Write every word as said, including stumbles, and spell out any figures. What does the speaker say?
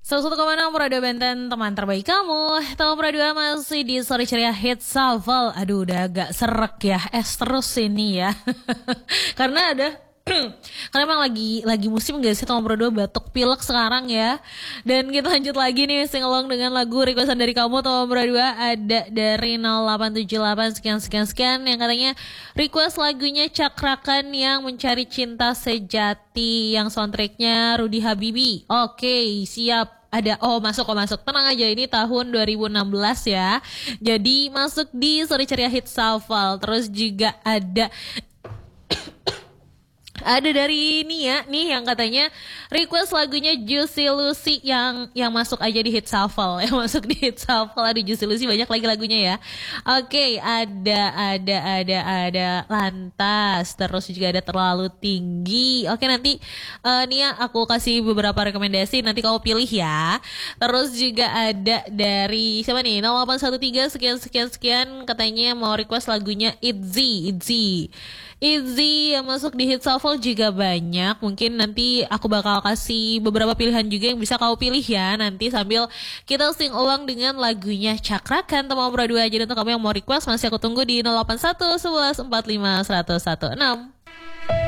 seratus satu koma enam Radio Benten, teman terbaik kamu. Tahun dua masih di Sore Ceria Hit Shuffle. Aduh, udah agak serak ya. Es terus ini ya. Karena ada karena emang lagi lagi musim gak sih tahun dua batuk pilek sekarang ya. Dan kita lanjut lagi nih sing along dengan lagu requestan dari kamu tahun dua ada dari nol delapan tujuh delapan sekian sekian sekian yang katanya request lagunya Cakrakan yang Mencari Cinta Sejati yang soundtracknya Rudy Habibi. Oke, siap. Ada, oh masuk, oh masuk. Tenang aja, ini tahun dua ribu enam belas ya. Jadi masuk di Sore Ceria Hit Shuffle. Terus juga ada ada dari ini ya, nih yang katanya request lagunya Juicy Lucy yang yang masuk aja di Hit Shuffle, yang masuk di Hit Shuffle. Ada Juicy Lucy banyak lagi lagunya ya. Oke, ada ada ada ada Lantas, terus juga ada Terlalu Tinggi. Oke, nanti uh, nih ya aku kasih beberapa rekomendasi, nanti kamu pilih ya. Terus juga ada dari siapa nih? nol delapan satu tiga sekian sekian sekian katanya mau request lagunya Itzy, Itzy. Itzy yang masuk di Hit Shuffle juga banyak. Mungkin nanti aku bakal kasih beberapa pilihan juga yang bisa kau pilih ya. Nanti sambil kita sing along dengan lagunya Cakrakan Teman Dua. Jadi untuk kamu yang mau request masih aku tunggu di nol delapan satu sebelas empat lima seratus enam.